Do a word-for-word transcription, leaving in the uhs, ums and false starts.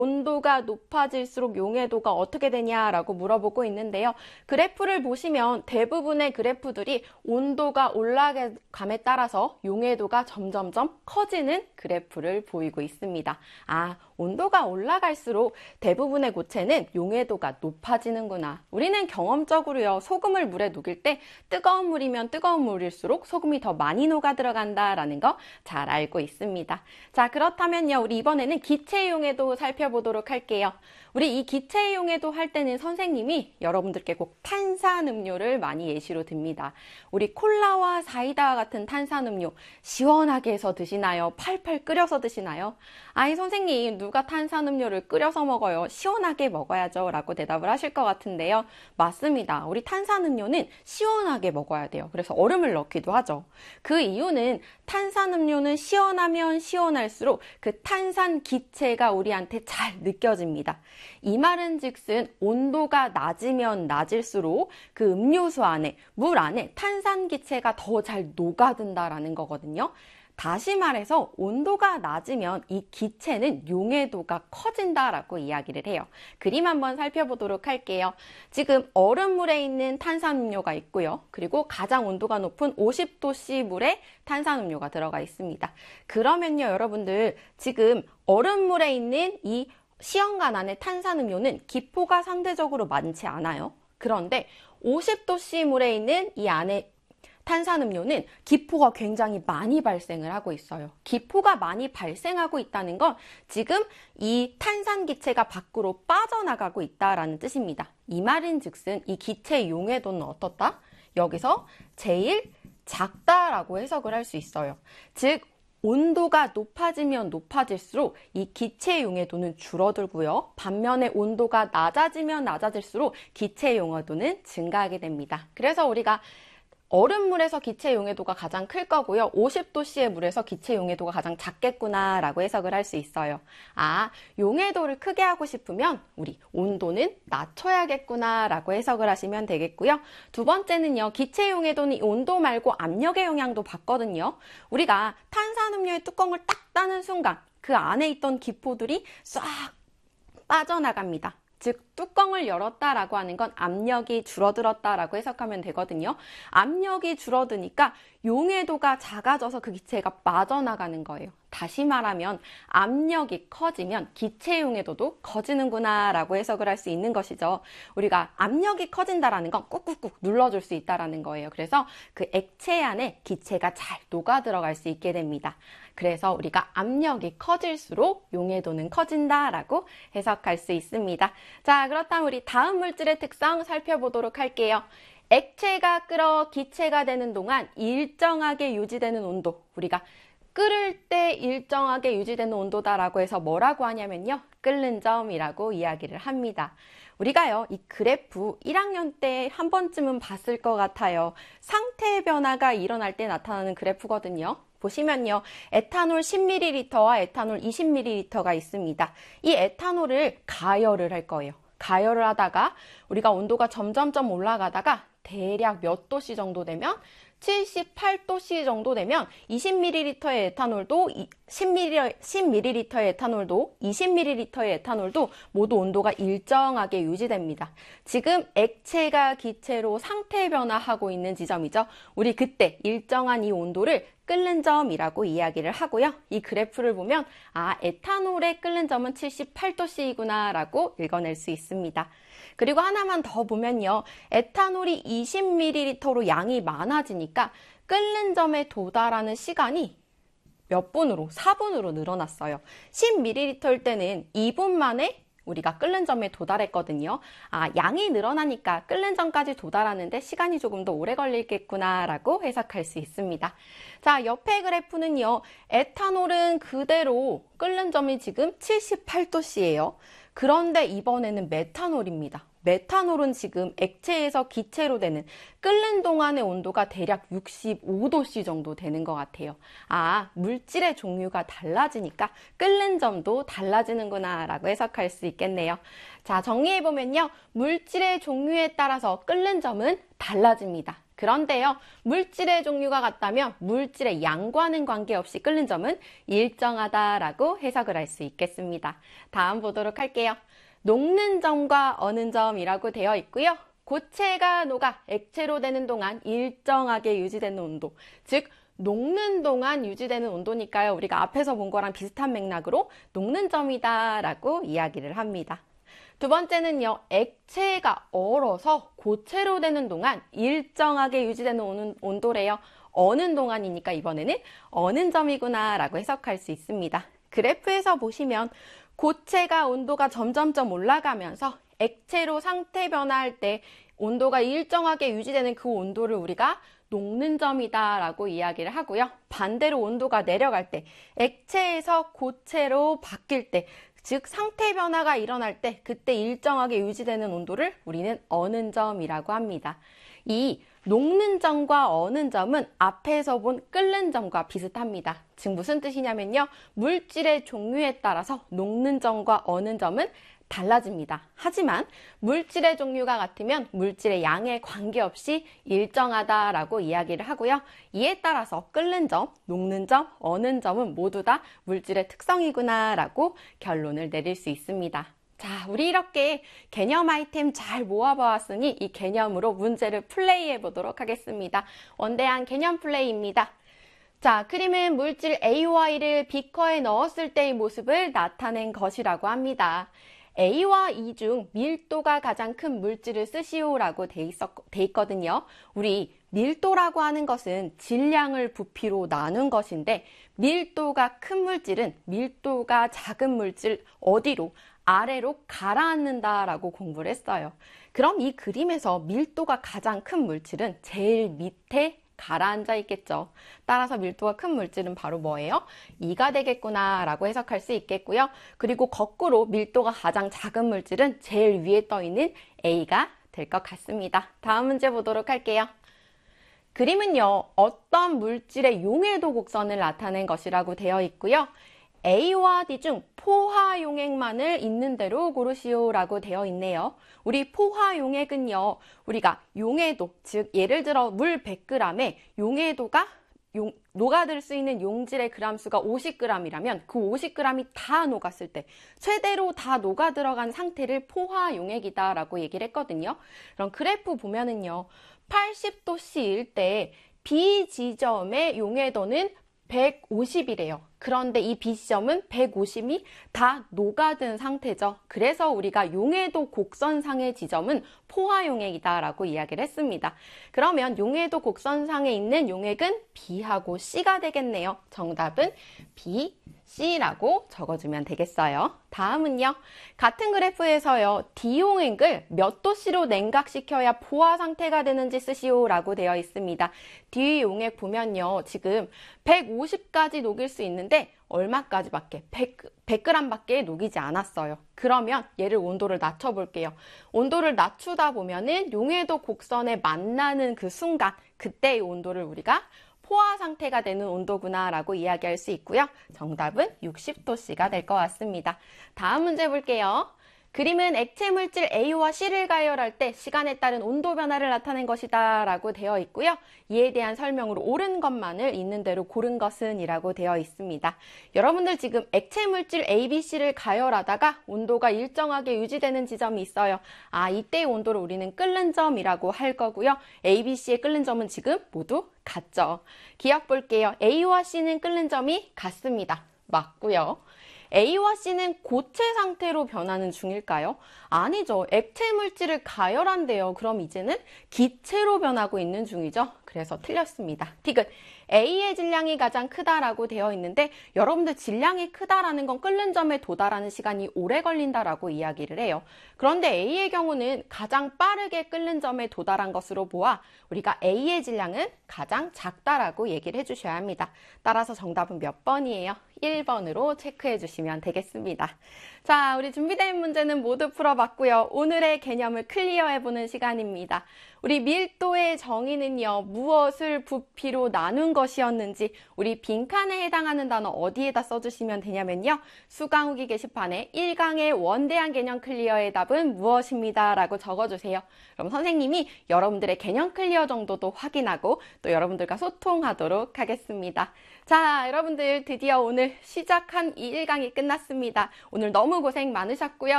온도가 높아질수록 용해도가 어떻게 되냐라고 물어보고 있는데요. 그래프를 보시면 대부분의 그래프들이 온도가 올라감에 따라서 용해도가 점점점 커지는 그래프를 보이고 있습니다. 아, 온도가 올라갈수록 대부분의 고체는 용해도가 높아지는구나. 우리는 경험적으로요, 소금을 물에 녹일 때 뜨거운 물이면 뜨거운 물일수록 소금이 더 많이 녹아 들어간다라는 거 잘 알고 있습니다. 자, 그렇다면요, 우리 이번에는 기체 용해도 살펴보도록 할게요. 우리 이 기체 용해도 할 때는 선생님이 여러분들께 꼭 탄산음료를 많이 예시로 듭니다. 우리 콜라와 사이다와 같은 탄산음료 시원하게 해서 드시나요? 팔팔 끓여서 드시나요? 아이 선생님, 누가 탄산음료를 끓여서 먹어요? 시원하게 먹어야죠 라고 대답을 하실 것 같은데요. 맞습니다. 우리 탄산음료는 시원하게 먹어야 돼요. 그래서 얼음을 넣기도 하죠. 그 이유는 탄산음료는 시원하면 시원할수록 그 탄산 기체가 우리한테 잘 느껴집니다. 이 말은 즉슨 온도가 낮으면 낮을수록 그 음료수 안에, 물 안에 탄산 기체가 더 잘 녹아든다라는 거거든요. 다시 말해서 온도가 낮으면 이 기체는 용해도가 커진다라고 이야기를 해요. 그림 한번 살펴보도록 할게요. 지금 얼음물에 있는 탄산음료가 있고요. 그리고 가장 온도가 높은 오십 도씨 물에 탄산음료가 들어가 있습니다. 그러면요, 여러분들 지금 얼음물에 있는 이 시험관 안에 탄산음료는 기포가 상대적으로 많지 않아요. 그런데 오십 도씨 물에 있는 이 안에 탄산음료는 기포가 굉장히 많이 발생을 하고 있어요. 기포가 많이 발생하고 있다는 건 지금 이 탄산 기체가 밖으로 빠져나가고 있다라는 뜻입니다. 이 말인 즉슨 이 기체의 용해도는 어떻다? 여기서 제일 작다라고 해석을 할 수 있어요. 즉 온도가 높아지면 높아질수록 이 기체 용해도는 줄어들고요. 반면에 온도가 낮아지면 낮아질수록 기체 용해도는 증가하게 됩니다. 그래서 우리가 얼음물에서 기체 용해도가 가장 클 거고요. 오십 도씨의 물에서 기체 용해도가 가장 작겠구나 라고 해석을 할 수 있어요. 아, 용해도를 크게 하고 싶으면 우리 온도는 낮춰야겠구나 라고 해석을 하시면 되겠고요. 두 번째는요, 기체 용해도는 온도 말고 압력의 영향도 받거든요. 우리가 탄산음료의 뚜껑을 딱 따는 순간 그 안에 있던 기포들이 싹 빠져나갑니다. 즉 뚜껑을 열었다라고 하는 건 압력이 줄어들었다라고 해석하면 되거든요. 압력이 줄어드니까 용해도가 작아져서 그 기체가 빠져나가는 거예요. 다시 말하면 압력이 커지면 기체 용해도도 커지는구나 라고 해석을 할 수 있는 것이죠. 우리가 압력이 커진다라는 건 꾹꾹꾹 눌러줄 수 있다라는 거예요. 그래서 그 액체 안에 기체가 잘 녹아 들어갈 수 있게 됩니다. 그래서 우리가 압력이 커질수록 용해도는 커진다라고 해석할 수 있습니다. 자, 그렇다면 우리 다음 물질의 특성 살펴보도록 할게요. 액체가 끓어 기체가 되는 동안 일정하게 유지되는 온도, 우리가 끓을 때 일정하게 유지되는 온도다라고 해서 뭐라고 하냐면요, 끓는 점이라고 이야기를 합니다. 우리가요, 이 그래프 일 학년 때 한 번쯤은 봤을 것 같아요. 상태 변화가 일어날 때 나타나는 그래프거든요. 보시면요, 에탄올 십 밀리리터와 에탄올 이십 밀리리터가 있습니다. 이 에탄올을 가열을 할 거예요. 가열을 하다가 우리가 온도가 점점점 올라가다가 대략 몇 도씨 정도 되면 칠십팔 도씨 정도 되면 이십 밀리리터의 에탄올도 십 밀리리터의 에탄올도 이십 밀리리터의 에탄올도 모두 온도가 일정하게 유지됩니다. 지금 액체가 기체로 상태 변화하고 있는 지점이죠. 우리 그때 일정한 이 온도를 끓는 점이라고 이야기를 하고요. 이 그래프를 보면 아, 에탄올의 끓는 점은 칠십팔 도씨이구나 라고 읽어낼 수 있습니다. 그리고 하나만 더 보면요, 에탄올이 이십 밀리리터로 양이 많아지니까 끓는 점에 도달하는 시간이 몇 분으로? 사 분으로 늘어났어요. 십 밀리리터일 때는 이 분 만에 우리가 끓는 점에 도달했거든요. 아, 양이 늘어나니까 끓는 점까지 도달하는데 시간이 조금 더 오래 걸리겠구나 라고 해석할 수 있습니다. 자, 옆에 그래프는요, 에탄올은 그대로 끓는 점이 지금 칠십팔 도씨예요. 그런데 이번에는 메탄올입니다. 메탄올은 지금 액체에서 기체로 되는 끓는 동안의 온도가 대략 육십오 도씨 정도 되는 것 같아요. 아, 물질의 종류가 달라지니까 끓는 점도 달라지는구나 라고 해석할 수 있겠네요. 자, 정리해보면요, 물질의 종류에 따라서 끓는 점은 달라집니다. 그런데요, 물질의 종류가 같다면 물질의 양과는 관계없이 끓는 점은 일정하다라고 해석을 할 수 있겠습니다. 다음 보도록 할게요. 녹는 점과 어는 점이라고 되어 있고요. 고체가 녹아 액체로 되는 동안 일정하게 유지되는 온도, 즉 녹는 동안 유지되는 온도니까요. 우리가 앞에서 본 거랑 비슷한 맥락으로 녹는 점이다 라고 이야기를 합니다. 두 번째는요, 액체가 얼어서 고체로 되는 동안 일정하게 유지되는 온도래요. 어는 동안이니까 이번에는 어는 점이구나 라고 해석할 수 있습니다. 그래프에서 보시면 고체가 온도가 점점점 올라가면서 액체로 상태 변화할 때 온도가 일정하게 유지되는 그 온도를 우리가 녹는 점이다 라고 이야기를 하고요. 반대로 온도가 내려갈 때, 액체에서 고체로 바뀔 때, 즉 상태 변화가 일어날 때 그때 일정하게 유지되는 온도를 우리는 어는 점이라고 합니다. 이 녹는 점과 어는 점은 앞에서 본 끓는 점과 비슷합니다. 즉 무슨 뜻이냐면요, 물질의 종류에 따라서 녹는 점과 어는 점은 달라집니다. 하지만 물질의 종류가 같으면 물질의 양에 관계없이 일정하다라고 이야기를 하고요. 이에 따라서 끓는 점, 녹는 점, 어는 점은 모두 다 물질의 특성이구나 라고 결론을 내릴 수 있습니다. 자, 우리 이렇게 개념 아이템 잘 모아보았으니 이 개념으로 문제를 플레이해 보도록 하겠습니다. 원대한 개념 플레이입니다. 자, 그림은 물질 A와 E를 비커에 넣었을 때의 모습을 나타낸 것이라고 합니다. A와 E 중 밀도가 가장 큰 물질을 쓰시오라고 돼, 있었, 돼 있거든요. 우리 밀도라고 하는 것은 질량을 부피로 나눈 것인데 밀도가 큰 물질은 밀도가 작은 물질 어디로? 아래로 가라앉는다라고 공부를 했어요. 그럼 이 그림에서 밀도가 가장 큰 물질은 제일 밑에 가라앉아 있겠죠. 따라서 밀도가 큰 물질은 바로 뭐예요? 이가 되겠구나 라고 해석할 수 있겠고요. 그리고 거꾸로 밀도가 가장 작은 물질은 제일 위에 떠 있는 A가 될 것 같습니다. 다음 문제 보도록 할게요. 그림은요, 어떤 물질의 용해도 곡선을 나타낸 것이라고 되어 있고요. A와 D 중 포화 용액만을 있는 대로 고르시오 라고 되어 있네요. 우리 포화 용액은요, 우리가 용해도, 즉 예를 들어 물 백 그램에 용해도가 용, 녹아들 수 있는 용질의 그램수가 오십 그램이라면 그 오십 그램이 다 녹았을 때 최대로 다 녹아 들어간 상태를 포화 용액이다 라고 얘기를 했거든요. 그럼 그래프 보면은요, 팔십 도씨일 때 B 지점의 용해도는 백오십이래요. 그런데 이 B 지점은 백오십이 다 녹아든 상태죠. 그래서 우리가 용해도 곡선상의 지점은 포화용액이다 라고 이야기를 했습니다. 그러면 용해도 곡선상에 있는 용액은 B하고 C가 되겠네요. 정답은 B, C라고 적어주면 되겠어요. 다음은요, 같은 그래프에서요, D용액을 몇 도씨로 냉각시켜야 포화 상태가 되는지 쓰시오 라고 되어 있습니다. D용액 보면요, 지금 백오십까지 녹일 수 있는데 얼마까지밖에? 백, 백 그램밖에 녹이지 않았어요. 그러면 얘를 온도를 낮춰볼게요. 온도를 낮추다 보면은 용해도 곡선에 만나는 그 순간, 그때의 온도를 우리가 포화 상태가 되는 온도구나 라고 이야기할 수 있고요. 정답은 육십 도씨가 될 것 같습니다. 다음 문제 볼게요. 그림은 액체 물질 A와 C를 가열할 때 시간에 따른 온도 변화를 나타낸 것이다 라고 되어 있고요. 이에 대한 설명으로 옳은 것만을 있는 대로 고른 것은 이라고 되어 있습니다. 여러분들 지금 액체 물질 A, B, C를 가열하다가 온도가 일정하게 유지되는 지점이 있어요. 아, 이때의 온도를 우리는 끓는 점이라고 할 거고요. A, B, C의 끓는 점은 지금 모두 같죠. 기억 볼게요. A와 C는 끓는 점이 같습니다. 맞고요. A와 C는 고체 상태로 변하는 중일까요? 아니죠. 액체 물질을 가열한대요. 그럼 이제는 기체로 변하고 있는 중이죠. 그래서 틀렸습니다. 티귿. A의 질량이 가장 크다라고 되어 있는데 여러분들 질량이 크다라는 건 끓는 점에 도달하는 시간이 오래 걸린다라고 이야기를 해요. 그런데 A의 경우는 가장 빠르게 끓는 점에 도달한 것으로 보아 우리가 A의 질량은 가장 작다라고 얘기를 해주셔야 합니다. 따라서 정답은 몇 번이에요? 일 번으로 체크해 주시면 되겠습니다. 자, 우리 준비된 문제는 모두 풀어봤고요. 오늘의 개념을 클리어해보는 시간입니다. 우리 밀도의 정의는요, 무엇을 부피로 나눈 것이었는지 우리 빈칸에 해당하는 단어 어디에다 써주시면 되냐면요. 수강후기 게시판에 일 강의 원대한 개념 클리어의 답은 무엇입니다 라고 적어주세요. 그럼 선생님이 여러분들의 개념 클리어 정도도 확인하고 또 여러분들과 소통하도록 하겠습니다. 자, 여러분들 드디어 오늘 시작한 이 일 강이 끝났습니다. 오늘 너무 고생 많으셨고요.